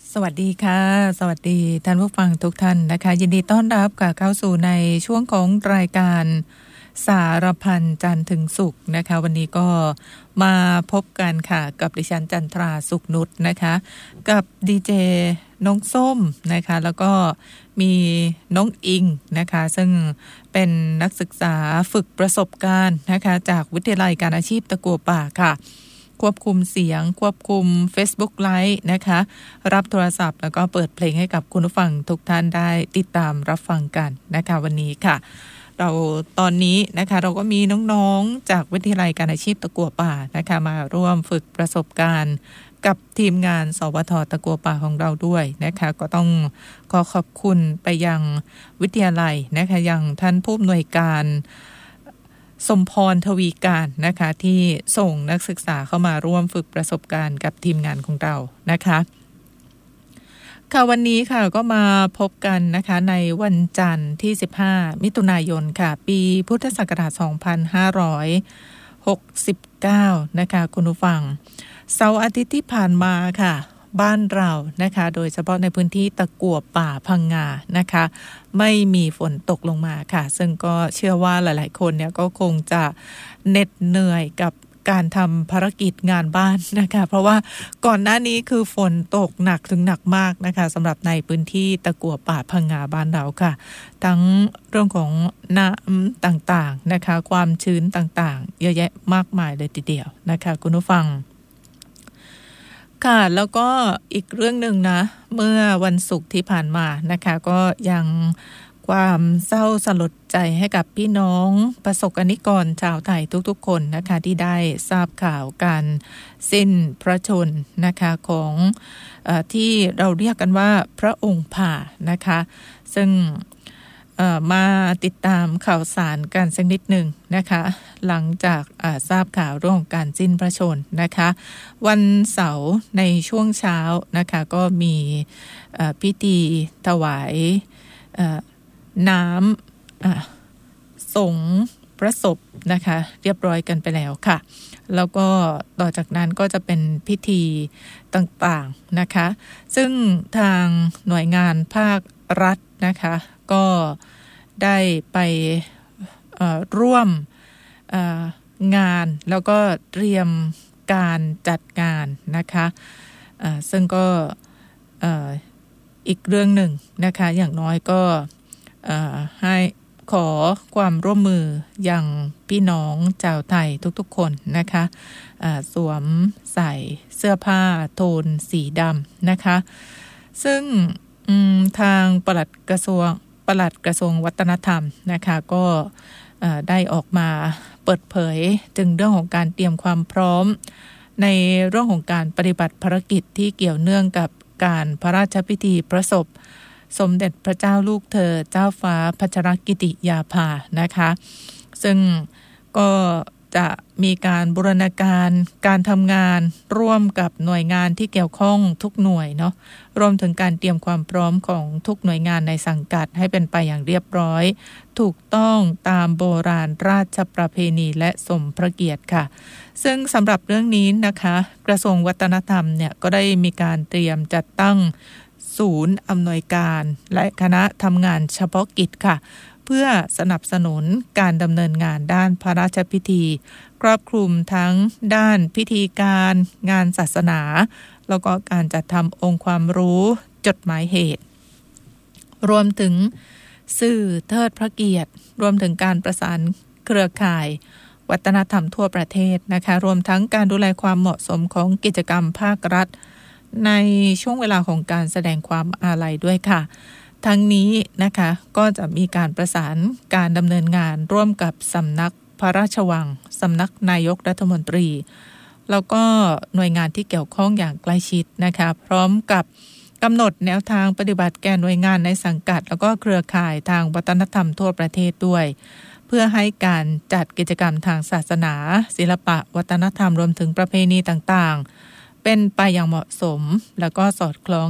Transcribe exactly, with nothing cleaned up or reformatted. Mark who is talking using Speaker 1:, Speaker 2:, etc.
Speaker 1: สวัสดีค่ะสวัสดีท่านผู้ฟังทุกท่านนะคะยินดีต้อนรับกับเข้าสู่ในช่วงของรายการสารพันจันทร์ถึงศุกร์นะคะวันนี้ก็มาพบกันค่ะกับดิฉันจันทราสุขนุชนะคะกับดีเจน้องส้มนะคะแล้วก็มีน้องอิงนะคะซึ่งเป็นนักศึกษาฝึกประสบการณ์นะคะจากวิทยาลัยการอาชีพตะกั่วป่าค่ะควบคุมเสียงควบคุม Facebook Live นะคะรับโทรศัพท์แล้วก็เปิดเพลงให้กับคุณผู้ฟังทุกท่านได้ติดตามรับฟังกันนะคะวันนี้ค่ะเราตอนนี้นะคะเราก็มีน้องๆจากวิทยาลัยการอาชีพตะกั่วป่านะคะมาร่วมฝึกประสบการณ์กับทีมงานสวท.ตะกั่วป่าของเราด้วยนะคะก็ต้องขอขอบคุณไปยังวิทยาลัยนะคะยังท่านผู้อำนวยการสมพรทวีการนะคะที่ส่งนักศึกษาเข้ามาร่วมฝึกประสบการณ์กับทีมงานของเรานะคะค่ะวันนี้ค่ะก็มาพบกันนะคะในวันจันทร์ที่สิบห้ามิถุนายนค่ะปีพุทธศักราชสองพันห้าร้อยหกสิบเก้านะคะคุณผู้ฟังเสาร์อาทิตย์ที่ผ่านมาค่ะบ้านเรานะคะโดยเฉพาะในพื้นที่ตะกั่วป่าพังงานะคะไม่มีฝนตกลงมาค่ะซึ่งก็เชื่อว่าหลายๆคนเนี่ยก็คงจะเหน็ดเหนื่อยกับการทำภารกิจงานบ้านนะคะเพราะว่าก่อนหน้านี้คือฝนตกหนักถึงหนักมากนะคะสำหรับในพื้นที่ตะกั่วป่าพังงาบ้านเราค่ะทั้งเรื่องของน้ำต่างๆนะคะความชื้นต่างๆเยอะแยะมากมายเลยทีเดียวนะคะคุณผู้ฟังค่ะแล้วก็อีกเรื่องหนึ่งนะเมื่อวันศุกร์ที่ผ่านมานะคะก็ยังความเศร้าสลดใจให้กับพี่น้องประสบกนิกรชาวไทยทุกๆคนนะคะที่ได้ทราบข่าวการสิ้นพระชนม์นะคะของเอ่อที่เราเรียกกันว่าพระองค์ผ่านะคะซึ่งมาติดตามข่าวสารกันสักนิดหนึ่งนะคะหลังจากทราบข่าวเรื่องของการสิ้นพระชนม์นะคะวันเสาร์ในช่วงเช้านะคะก็มีพิธีถวายน้ำสงฆ์พระศพนะคะเรียบร้อยกันไปแล้วค่ะแล้วก็ต่อจากนั้นก็จะเป็นพิธีต่างๆนะคะซึ่งทางหน่วยงานภาครัฐนะคะก็ได้ไปร่วมงานแล้วก็เตรียมการจัดงานนะคะซึ่งก็อีกเรื่องหนึ่งนะคะอย่างน้อยก็ให้ขอความร่วมมืออย่างพี่น้องชาวไทยทุกๆคนนะคะสวมใส่เสื้อผ้าโทนสีดำนะคะซึ่งทางปลัดกระทรวงปลัดกระทรวงวัฒนธรรมนะคะก็ได้ออกมาเปิดเผยถึงเรื่องของการเตรียมความพร้อมในเรื่องของการปฏิบัติภารกิจที่เกี่ยวเนื่องกับการพระราชพิธีประสบสมเด็จพระเจ้าลูกเธอเจ้าฟ้าพัชรกิติยาภานะคะซึ่งก็จะมีการบูรณาการการทำงานร่วมกับหน่วยงานที่เกี่ยวข้องทุกหน่วยเนาะรวมถึงการเตรียมความพร้อมของทุกหน่วยงานในสังกัดให้เป็นไปอย่างเรียบร้อยถูกต้องตามโบราณราชประเพณีและสมพระเกียรติค่ะซึ่งสำหรับเรื่องนี้นะคะกระทรวงวัฒนธรรมเนี่ยก็ได้มีการเตรียมจัดตั้งศูนย์อำนวยการและคณะทำงานเฉพาะกิจค่ะเพื่อสนับสนุนการดำเนินงานด้านพระราชพิธีครอบคลุมทั้งด้านพิธีการงานศาสนาแล้วก็การจัดทำองค์ความรู้จดหมายเหตุรวมถึงสื่อเทิดพระเกียรติรวมถึงการประสานเครือข่ายวัฒนธรรมทั่วประเทศนะคะรวมทั้งการดูแลความเหมาะสมของกิจกรรมภาครัฐในช่วงเวลาของการแสดงความอาลัยด้วยค่ะทั้งนี้นะคะก็จะมีการประสานการดำเนินงานร่วมกับสำนักพระราชวังสำนักนายกรัฐมนตรีแล้วก็หน่วยงานที่เกี่ยวข้องอย่างใกล้ชิดนะคะพร้อมกับกำหนดแนวทางปฏิบัติแก่หน่วยงานในสังกัดแล้วก็เครือข่ายทางวัฒนธรรมทั่วประเทศด้วยเพื่อให้การจัดกิจกรรมทางศาสนาศิลปะวัฒนธรรมรวมถึงประเพณีต่างๆเป็นไปอย่างเหมาะสมแล้วก็สอดคล้อง